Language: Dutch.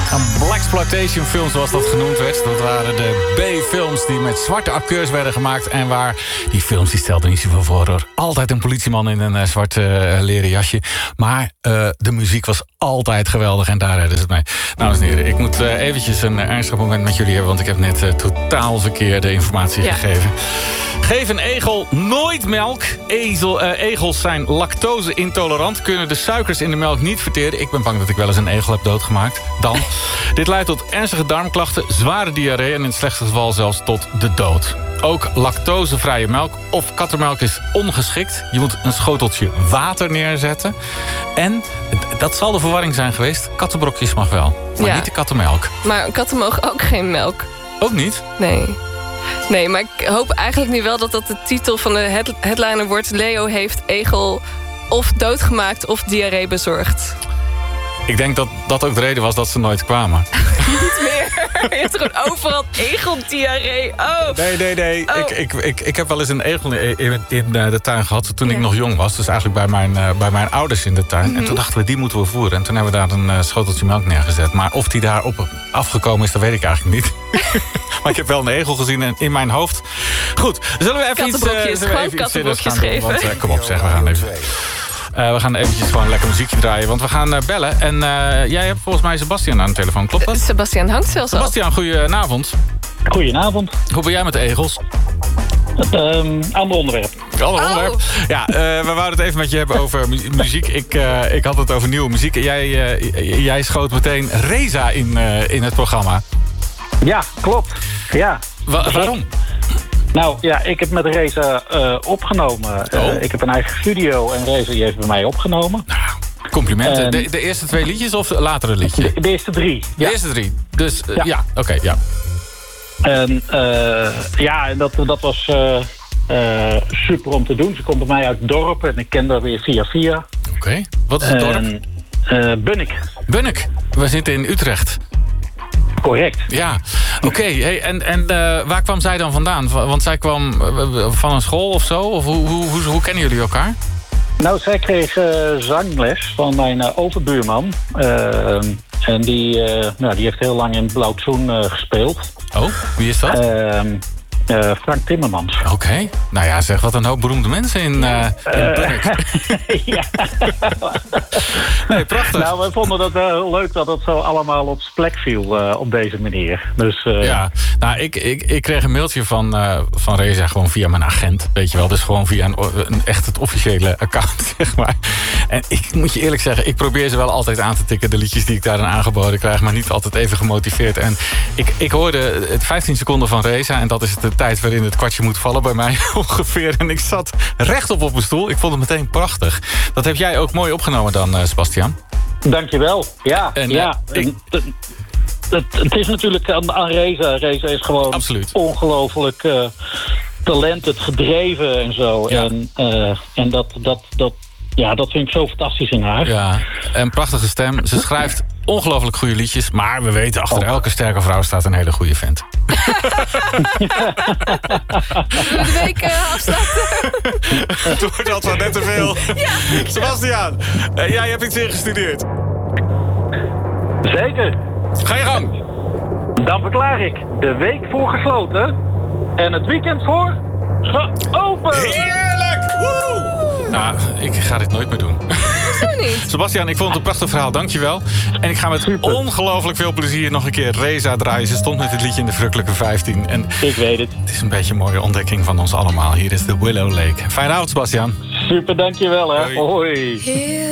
Een blaxploitation film, zoals dat genoemd werd. Dat waren de B-films die met zwarte acteurs werden gemaakt. En waar die films, die stelden niet zoveel voor, hoor. Altijd een politieman in een zwart leren jasje. Maar de muziek was altijd geweldig en daar redden ze het mee. Dames en heren, ik moet eventjes een ernstig moment met jullie hebben. Want ik heb net totaal verkeerde informatie gegeven. Geef een egel nooit melk. Egels zijn lactose-intolerant. Kunnen de suikers in de melk niet verteren. Ik ben bang dat ik wel eens een egel heb doodgemaakt. Dan. Dit leidt tot ernstige darmklachten, zware diarree... en in het slechtste geval zelfs tot de dood. Ook lactosevrije melk of kattenmelk is ongeschikt. Je moet een schoteltje water neerzetten. En, dat zal de verwarring zijn geweest... kattenbrokjes mag wel, maar niet de kattenmelk. Maar katten mogen ook geen melk. Ook niet? Nee, maar ik hoop eigenlijk nu wel dat dat de titel van de headliner wordt... Leo heeft egel of doodgemaakt of diarree bezorgd. Ik denk dat dat ook de reden was dat ze nooit kwamen. Niet meer. Je hebt gewoon overal egeldiarree. Oh. Nee. Oh. Ik heb wel eens een egel in de tuin gehad toen ik nog jong was. Dus eigenlijk bij mijn ouders in de tuin. Mm-hmm. En toen dachten we, die moeten we voeren. En toen hebben we daar een schoteltje melk neergezet. Maar of die daarop afgekomen is, dat weet ik eigenlijk niet. Maar ik heb wel een egel gezien in mijn hoofd. Goed, zullen we even kattenbrokjes geven? Want, kom op, zeg, we gaan even... we gaan eventjes gewoon lekker muziekje draaien, want we gaan bellen. En jij hebt volgens mij Sebastian aan de telefoon, klopt dat? Sebastian hangt zelfs al. Sebastian, goedenavond. Goedenavond. Hoe ben jij met de egels? Ander onderwerp. Ander onderwerp. Ja, we wouden het even met je hebben over muziek. Ik had het over nieuwe muziek. Jij schoot meteen Reza in het programma. Ja, klopt. Ja. Waarom? Nou ja, ik heb met Reza opgenomen. Ik heb een eigen studio en Reza heeft bij mij opgenomen. Nou, complimenten. De eerste 2 liedjes of de latere liedje? De eerste 3. De eerste 3. Dus oké. En dat was super om te doen. Ze komt bij mij uit het dorp en ik ken haar weer via. Oké. Wat is het dorp? Bunnik. We zitten in Utrecht. Correct. Ja, oké. Hey, en waar kwam zij dan vandaan? Want zij kwam van een school of zo? Of hoe kennen jullie elkaar? Nou, zij kreeg zangles van mijn overbuurman. En die heeft heel lang in Blauwtsoen gespeeld. Oh, wie is dat? Frank Timmermans. Oké. Nou ja, zeg, wat een hoop beroemde mensen in Bunnik. Ja. Nee, prachtig. Nou, we vonden dat wel leuk dat het zo allemaal op zijn plek viel op deze manier. Dus, ja, nou, ik kreeg een mailtje van Reza gewoon via mijn agent. Weet je wel, dus gewoon via echt het officiële account, zeg maar. En ik moet je eerlijk zeggen, ik probeer ze wel altijd aan te tikken, de liedjes die ik daarin aangeboden krijg, maar niet altijd even gemotiveerd. En ik hoorde 15 seconden van Reza en dat is de tijd waarin het kwartje moet vallen bij mij ongeveer. En ik zat rechtop op mijn stoel. Ik vond het meteen prachtig. Dat heb jij ook mooi opgenomen dan, Sebastian. Dankjewel. Ja, het is natuurlijk aan Reza. Reza is gewoon ongelooflijk talented, gedreven en zo. Ja. En dat vind ik zo fantastisch in haar. Ja, een prachtige stem. Ze schrijft ongelooflijk goede liedjes. Maar we weten, achter elke sterke vrouw staat een hele goede vent. De week afsluiten. Het wordt altijd net te veel. Ja. Sebastian, jij hebt iets ingestudeerd. Zeker. Ga je gang. Dan verklaar ik de week voor gesloten en het weekend voor geopend. Heerlijk! Woe! Nou, ik ga dit nooit meer doen. Niet. Sebastian, ik vond het een prachtig verhaal, dankjewel. En ik ga met ongelooflijk veel plezier nog een keer Reza draaien. Ze stond met het liedje in de Verrukkelijke 15. En ik weet het. Het is een beetje een mooie ontdekking van ons allemaal. Hier is de Willow Lake. Fijne avond, Sebastian. Super, dankjewel. Hè. Hoi.